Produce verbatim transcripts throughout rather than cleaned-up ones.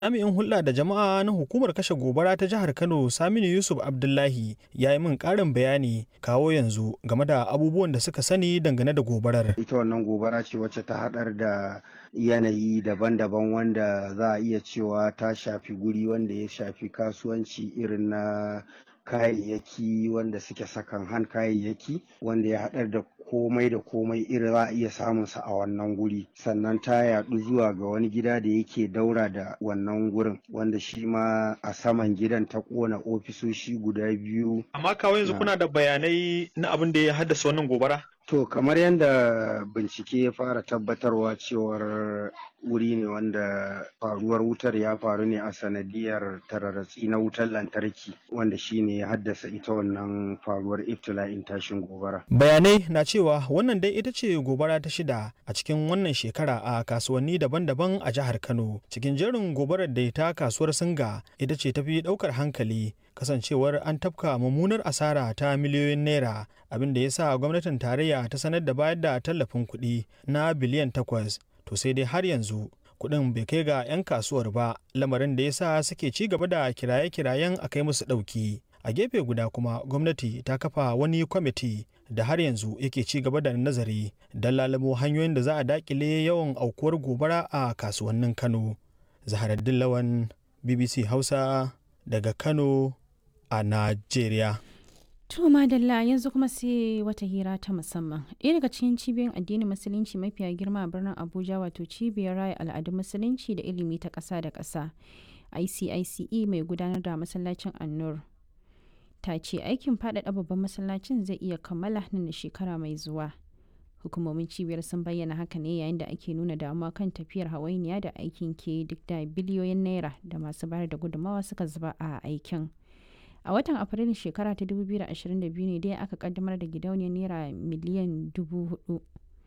Jami'in hulɗa da jama'a na hukumar kashe gobara ta jihar Kano Saminu Yusuf Abdullahi ya yi min ƙarin bayani kawo yanzu game da abubuwan da suka sani dangane da gobarar. Ita wannan gobara ce wacce ta haɗar da yanayi daban-daban wanda za a iya cewa ta shafi guri wanda ya shafi kasuwanci irin na kayayyaki wanda suke sakan han kayayyaki wanda ya haɗar da komai da komai irin za a iya samun sa a wannan guri, sannan ta yaɗu zuwa ga wani gida da yake daura da wannan gurin wanda shi ma a saman gidan ta ƙona ofisoshi guda biyu. Amma kawo yanzu kuna da bayanai na abin da ya haddasa wannan gobara? To kamar yadda bincike ya fara tabbatarwa cewar wuri ne wanda faruwar wutar ya faru ne a sanadiyar tararatsi na wutar lantarki wanda shi ne ya haddasa ita wannan faruwar ibtila'in tashin gobara. Bayanai na cewa wannan dai ita ce gobara ta shida a cikin wannan shekara a kasuwanni daban-daban a jihar Kano. Cikin jerin gobarar da ta kasuwar Singa ita ce tafi ɗaukar hankali kasancewar an tafka mummunar asara ta miliyoyin naira abin da ya sa gwamnatin tarayya ta sanar da bayar da tallafin kuɗi na biliyan takwas to sai dai har yanzu kuɗin bai kai ga 'yan kasuwar ba lamarin da ya sa suke ci gaba da kiraye-kirayen a kai musu ɗauki. A gefe guda kuma gwamnati ta kafa wani kwamiti da har yanzu yake ci gaba da nazari don lalamo hanyoyin da za a dakile yawan aukuwar gobara a kasuwannin Kano. Zaharaddin Lawan, B B C Hausa daga Kano a Najeriya. To madalla yanzu kuma sai wata hira ta musamman. Ɗaya daga cikin cibiyoyin addinin musulunci mafiya girma a birnin Abuja wato cibiyar raya al'adun musulunci da ilimi ta ƙasa da ƙasa I C I C E mai gudanar da masallacin An-Nur ta ce aikin faɗaɗa babban masallacin zai iya kammala nan da shekara mai zuwa. Hukumomin cibiyar sun bayyana haka ne yayin da ake nuna damuwa kan tafiyar hawainiya da aikin ke duk da biliyoyin naira da masu bayar da gudunmawa suka zuba a aikin. A watan Afrilun shekara ta dubu biyu da ashirin da biyu ne dai aka kaddamar da gidauniyar naira miliyan dubu hudu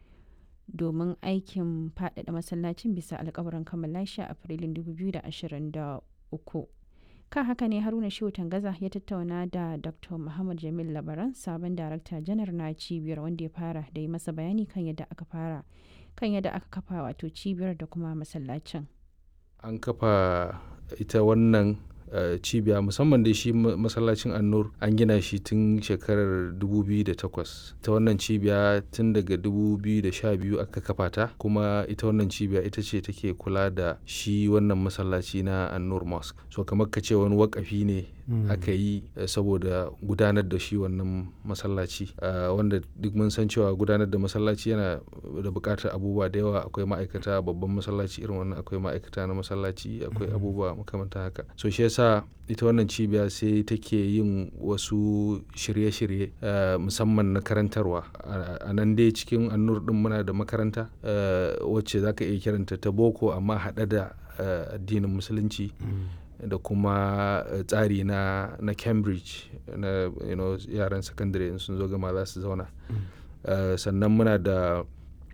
domin aikin faɗaɗa masallacin bisa alkawarin kammala shi a Afrilun dubu biyu da ashirin da uku. Kan haka ne Haruna Shehu Tangaza ya tattauna da Doctor Muhammad Jamil Labaran, sabon darakta janar na cibiyar wanda ya fara da yi masa bayani kan yadda aka fara kan yadda aka kafa wato cibiyar da kuma masallacin. An kafa ita wannan Uh, cibiya musamman da shi masallacin An-Nur an gina shi tun shekarar dubu biyu da takwas. Ita wannan cibiya tun daga dubu biyu da sha biyu aka kafa ta, kuma ita wannan cibiya ita ce take kula da shi wannan masallaci na An-Nur Mosque. So kamar ka ce wani wakafi ne mm. aka yi uh, saboda gudanar da shi wannan masallaci uh, wanda duk mun san cewa gudanar da masallaci yana da bukatar abubuwa da yawa. Akwai ma'aikata babban masallaci irin wannan, akwai ma'aikata na masallaci, akwai mm. abubuwa makamantan haka. So shi yasa ita wannan cibiya sai take yin wasu shirye-shirye uh, musamman na karantarwa a nan dai cikin An-Nur din muna da makaranta uh, wacce za ka iya kiranta ta boko amma haɗe da uh, addinin musulunci mm. da kuma uh, tsari na, na Cambridge na you know, yaran sakandare in sun zo gama za su zauna mm. uh, sannan muna da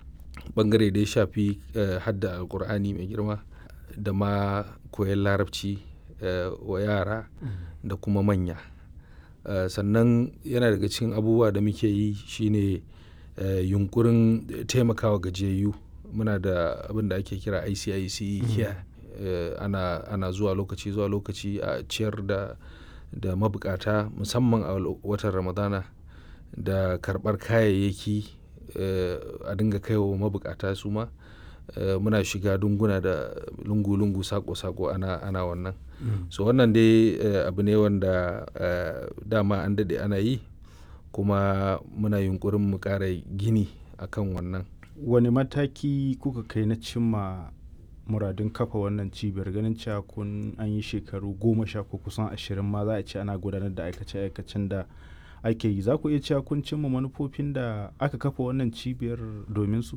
bangare da ya shafi uh, hadda alkur'ani mai girma da ma koyon larabci Uh, wa yara mm. da kuma manya uh, sannan yana daga cikin abubuwa da muke yi shine uh, yunkurin taimakawa gajiyayyu. Muna da abin da ake kira I C I C E mm. care uh, ana, ana zuwa lokaci zuwa lokaci a ciyar da, da mabukata musamman a watan Ramadana da karbar kayayyaki uh, a dinga kaiwa mabukata su ma uh, muna shiga dunguna da lungu-lungu sako-sako ana, ana wannan Mm. so wannan dai uh, abu ne wanda uh, dama an dade ana yi kuma muna yunkurin mu kara gini akan wannan. Wani mataki kuka kai na cimma muradun kafa wannan cibiyar, ganin cewa kun an yi shekaru goma sha ko kusan ashirin ma za a ce ana gudanar da aikace-aikacen da ake yi, za ku iya cewa kun cimma manufofin da aka kafa wannan cibiyar domin su?